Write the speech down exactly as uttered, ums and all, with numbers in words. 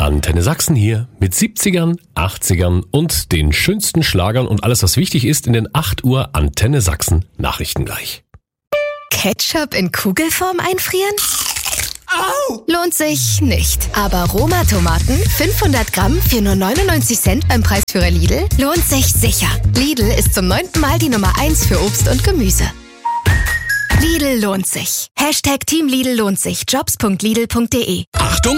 Antenne Sachsen hier mit siebzigern, achtzigern und den schönsten Schlagern und alles, was wichtig ist in den acht Uhr Antenne Sachsen Nachrichten gleich. Ketchup in Kugelform einfrieren? Au! Lohnt sich nicht. Aber Roma-Tomaten, fünfhundert Gramm für nur neunundneunzig Cent beim Preisführer Lidl, lohnt sich sicher. Lidl ist zum neunten Mal die Nummer eins für Obst und Gemüse. Lidl lohnt sich. Hashtag Team Lidl lohnt sich. Jobs punkt lidl punkt de. Achtung!